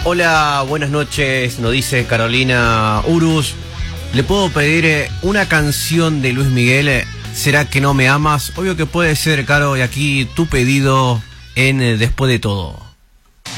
Hola, buenas noches, nos dice Carolina Urus. ¿Le puedo pedir una canción de Luis Miguel? ¿Será que no me amas? Obvio que puede ser, Caro, y aquí tu pedido en Después de Todo.